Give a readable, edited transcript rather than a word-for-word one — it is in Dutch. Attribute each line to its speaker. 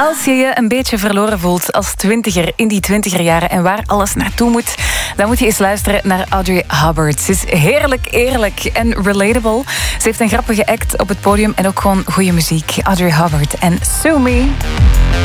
Speaker 1: Als je je een beetje verloren voelt als twintiger in die twintigerjaren en waar alles naartoe moet, dan moet je eens luisteren naar Audrey Hubbard. Ze is heerlijk, eerlijk en relatable. Ze heeft een grappige act op het podium en ook gewoon goede muziek. Audrey Hubbard en Sue Me.